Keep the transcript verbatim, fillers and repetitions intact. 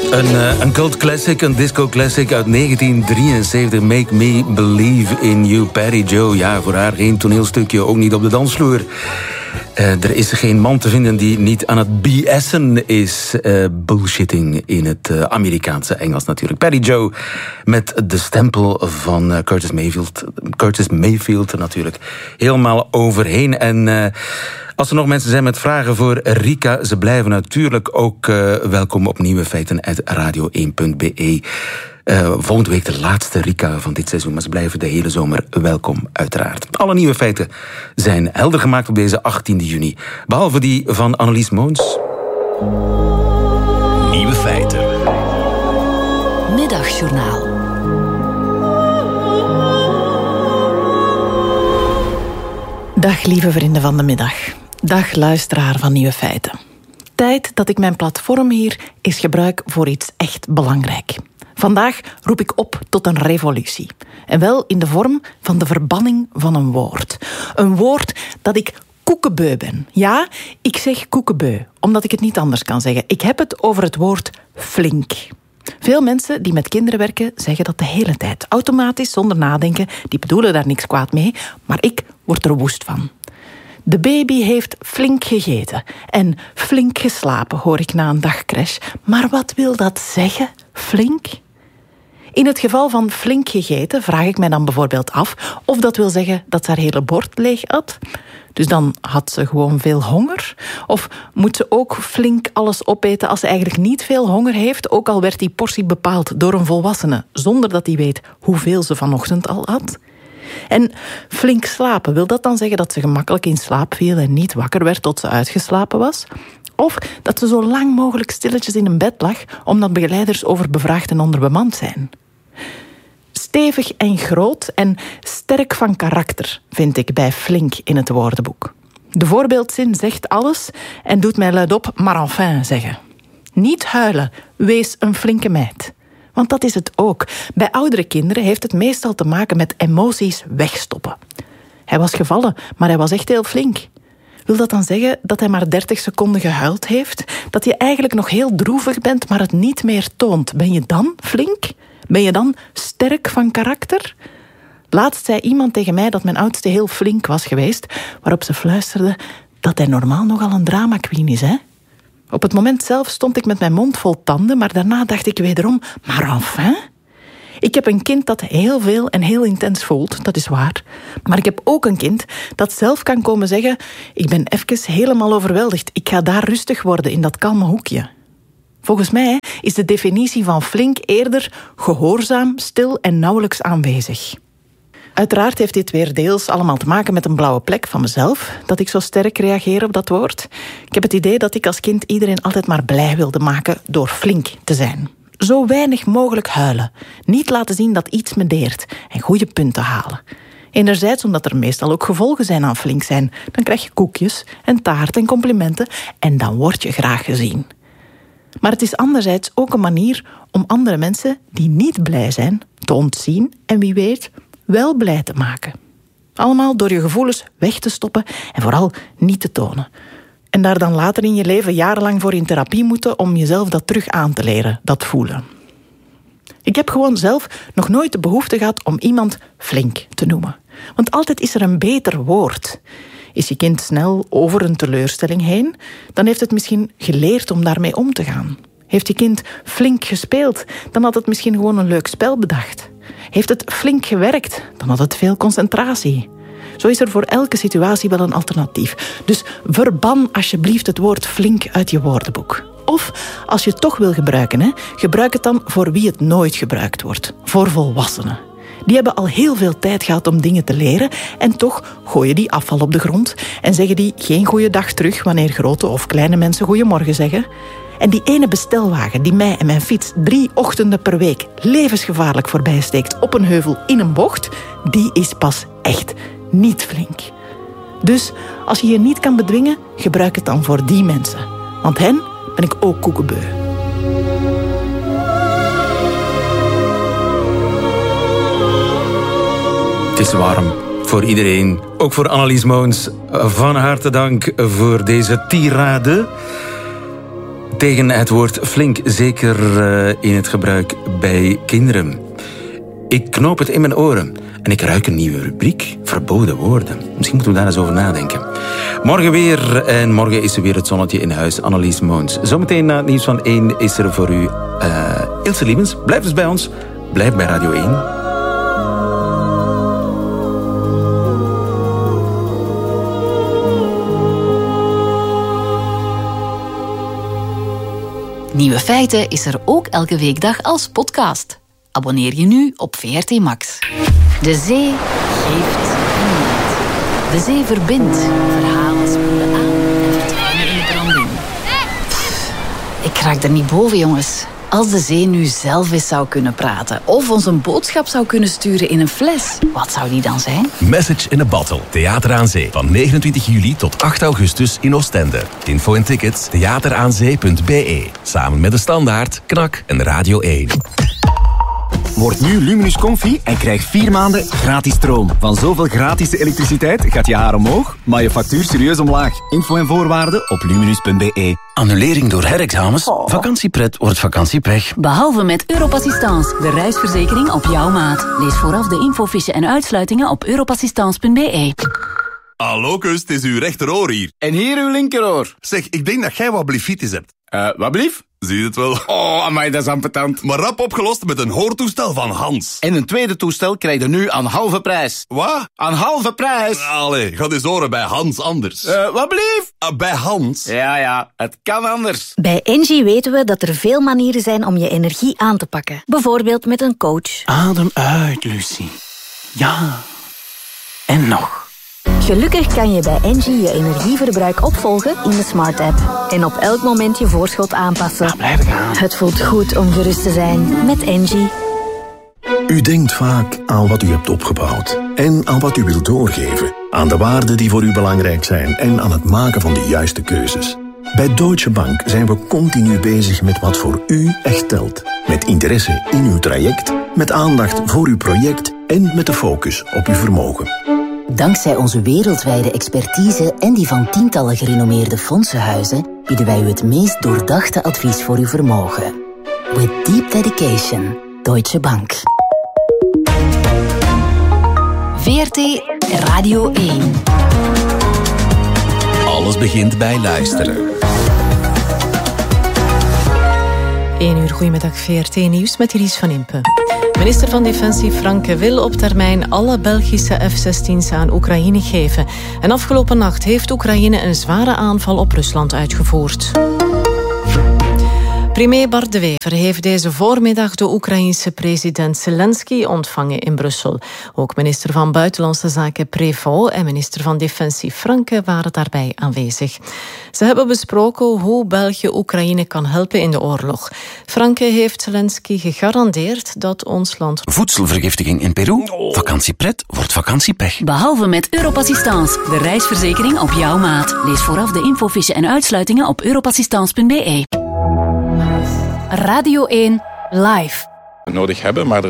Een, uh, een cult classic, een disco classic uit negentien drieënzeventig. Make Me Believe in You, Patti Jo. Ja, voor haar geen toneelstukje, ook niet op de dansvloer. Uh, er is geen man te vinden die niet aan het B S'en is. Uh, bullshitting in het uh, Amerikaanse Engels natuurlijk. Patti Jo met de stempel van uh, Curtis Mayfield. Curtis Mayfield natuurlijk helemaal overheen. En uh, als er nog mensen zijn met vragen voor Rika, ze blijven natuurlijk ook uh, welkom op Nieuwe Feiten at radio één punt b e. Uh, volgende week de laatste Rika van dit seizoen, maar ze blijven de hele zomer welkom, uiteraard. Alle nieuwe feiten zijn helder gemaakt op deze achttiende juni. Behalve die van Annelies Moons. Nieuwe feiten. Middagjournaal. Dag lieve vrienden van de middag. Dag luisteraar van Nieuwe Feiten. Tijd dat ik mijn platform hier eens gebruik voor iets echt belangrijk. Vandaag roep ik op tot een revolutie. En wel in de vorm van de verbanning van een woord. Een woord dat ik koekebeu ben. Ja, ik zeg koekebeu, omdat ik het niet anders kan zeggen. Ik heb het over het woord flink. Veel mensen die met kinderen werken zeggen dat de hele tijd. Automatisch, zonder nadenken. Die bedoelen daar niks kwaad mee. Maar ik word er woest van. De baby heeft flink gegeten en flink geslapen, hoor ik na een dagcrash. Maar wat wil dat zeggen, flink? In het geval van flink gegeten vraag ik mij dan bijvoorbeeld af of dat wil zeggen dat ze haar hele bord leeg at. Dus dan had ze gewoon veel honger. Of moet ze ook flink alles opeten als ze eigenlijk niet veel honger heeft, ook al werd die portie bepaald door een volwassene, zonder dat die weet hoeveel ze vanochtend al at? En flink slapen, wil dat dan zeggen dat ze gemakkelijk in slaap viel en niet wakker werd tot ze uitgeslapen was? Of dat ze zo lang mogelijk stilletjes in een bed lag, omdat begeleiders overbevraagd en onderbemand zijn? Stevig en groot en sterk van karakter vind ik bij flink in het woordenboek. De voorbeeldzin zegt alles en doet mij luidop maar enfin zeggen. Niet huilen, wees een flinke meid. Want dat is het ook. Bij oudere kinderen heeft het meestal te maken met emoties wegstoppen. Hij was gevallen, maar hij was echt heel flink. Wil dat dan zeggen dat hij maar dertig seconden gehuild heeft? Dat je eigenlijk nog heel droevig bent, maar het niet meer toont? Ben je dan flink? Ben je dan sterk van karakter? Laatst zei iemand tegen mij dat mijn oudste heel flink was geweest, waarop ze fluisterde dat hij normaal nogal een drama queen is, hè? Op het moment zelf stond ik met mijn mond vol tanden, maar daarna dacht ik wederom, maar enfin? Ik heb een kind dat heel veel en heel intens voelt, dat is waar. Maar ik heb ook een kind dat zelf kan komen zeggen, ik ben even helemaal overweldigd, ik ga daar rustig worden in dat kalme hoekje. Volgens mij is de definitie van flink eerder gehoorzaam, stil en nauwelijks aanwezig. Uiteraard heeft dit weer deels allemaal te maken met een blauwe plek van mezelf, dat ik zo sterk reageer op dat woord. Ik heb het idee dat ik als kind iedereen altijd maar blij wilde maken door flink te zijn. Zo weinig mogelijk huilen, niet laten zien dat iets me deert en goede punten halen. Enerzijds omdat er meestal ook gevolgen zijn aan flink zijn. Dan krijg je koekjes en taart en complimenten en dan word je graag gezien. Maar het is anderzijds ook een manier om andere mensen die niet blij zijn te ontzien en wie weet wel blij te maken. Allemaal door je gevoelens weg te stoppen en vooral niet te tonen. En daar dan later in je leven jarenlang voor in therapie moeten om jezelf dat terug aan te leren, dat voelen. Ik heb gewoon zelf nog nooit de behoefte gehad om iemand flink te noemen. Want altijd is er een beter woord. Is je kind snel over een teleurstelling heen, dan heeft het misschien geleerd om daarmee om te gaan. Heeft je kind flink gespeeld, dan had het misschien gewoon een leuk spel bedacht. Heeft het flink gewerkt, dan had het veel concentratie. Zo is er voor elke situatie wel een alternatief. Dus verban alsjeblieft het woord flink uit je woordenboek. Of, als je het toch wil gebruiken, hè, gebruik het dan voor wie het nooit gebruikt wordt. Voor volwassenen. Die hebben al heel veel tijd gehad om dingen te leren en toch gooien die afval op de grond en zeggen die geen goeiedag terug wanneer grote of kleine mensen goeiemorgen zeggen. En die ene bestelwagen die mij en mijn fiets drie ochtenden per week levensgevaarlijk voorbij steekt op een heuvel in een bocht, die is pas echt niet flink. Dus als je je niet kan bedwingen, gebruik het dan voor die mensen. Want hen ben ik ook koekebeu. Het is warm voor iedereen. Ook voor Annelies Moons. Van harte dank voor deze tirade. tegen het woord flink, zeker uh, in het gebruik bij kinderen. Ik knoop het in mijn oren en ik ruik een nieuwe rubriek, verboden woorden. Misschien moeten we daar eens over nadenken. Morgen weer, en morgen is er weer het zonnetje in huis. Annelies Moons. Zometeen na het nieuws van één is er voor u uh, Ilse Liebens. Blijf dus bij ons, blijf bij Radio één. Nieuwe Feiten is er ook elke weekdag als podcast. Abonneer je nu op V R T Max. De zee geeft en neemt. De zee verbindt. Verhalen spoelen aan en verdwijnen in de branding. Pff, ik raak er niet boven, jongens. Als de zee nu zelf eens zou kunnen praten of ons een boodschap zou kunnen sturen in een fles, wat zou die dan zijn? Message in a Bottle. Theater aan Zee. Van negenentwintig juli tot acht augustus in Oostende. Info en tickets theateraanzee punt b e. Samen met de Standaard, Knak en Radio één. Word nu Luminus Comfy en krijg vier maanden gratis stroom. Van zoveel gratis elektriciteit gaat je haar omhoog, maar je factuur serieus omlaag. Info en voorwaarden op luminus punt b e. Annulering door herexamens? Oh. Vakantiepret wordt vakantiepech. Behalve met Europassistance, de reisverzekering op jouw maat. Lees vooraf de infofiche en uitsluitingen op europassistance punt b e. Hallo, kus, het is uw rechteroor hier. En hier uw linkeroor. Zeg, ik denk dat jij wat blefitis hebt. Uh, wat blief? Zie je het wel? Oh, amai, dat is ambetant. Maar rap opgelost met een hoortoestel van Hans. En een tweede toestel krijg je nu aan halve prijs. Wat? Aan halve prijs. Allee, ga eens horen bij Hans anders. Uh, wat blief? Uh, bij Hans. Ja, ja, het kan anders. Bij Engie weten we dat er veel manieren zijn om je energie aan te pakken. Bijvoorbeeld met een coach. Adem uit, Lucie. Ja. En nog. Gelukkig kan je bij Engie je energieverbruik opvolgen in de Smart App. En op elk moment je voorschot aanpassen. Ja, blijf ik aan. Het voelt goed om gerust te zijn met Engie. U denkt vaak aan wat u hebt opgebouwd en aan wat u wilt doorgeven. Aan de waarden die voor u belangrijk zijn en aan het maken van de juiste keuzes. Bij Deutsche Bank zijn we continu bezig met wat voor u echt telt. Met interesse in uw traject, met aandacht voor uw project en met de focus op uw vermogen. Dankzij onze wereldwijde expertise en die van tientallen gerenommeerde fondsenhuizen bieden wij u het meest doordachte advies voor uw vermogen. With deep dedication, Deutsche Bank. V R T Radio één. Alles begint bij luisteren. één uur, goedemiddag, V R T Nieuws met Iris van Impe. Minister van Defensie Franke wil op termijn alle Belgische F zestien's aan Oekraïne geven. En afgelopen nacht heeft Oekraïne een zware aanval op Rusland uitgevoerd. Premier Bart De Wever heeft deze voormiddag de Oekraïense president Zelensky ontvangen in Brussel. Ook minister van Buitenlandse Zaken Prévost en minister van Defensie Franke waren daarbij aanwezig. Ze hebben besproken hoe België Oekraïne kan helpen in de oorlog. Franke heeft Zelensky gegarandeerd dat ons land... Voedselvergiftiging in Peru? Vakantiepret wordt vakantiepech. Behalve met Europassistance, de reisverzekering op jouw maat. Lees vooraf de infofiche en uitsluitingen op europassistance punt b e. Radio één Live. Nodig hebben, maar er